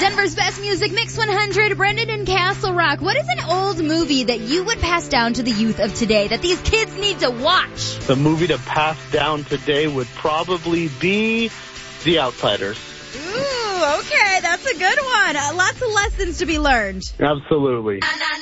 Denver's Best Music Mix 100, Brendan and Castle Rock. What is an old movie that you would pass down to the youth of today that these kids need to watch? The movie to pass down today would probably be The Outsiders. Ooh, okay, that's a good one. Lots of lessons to be learned. Absolutely.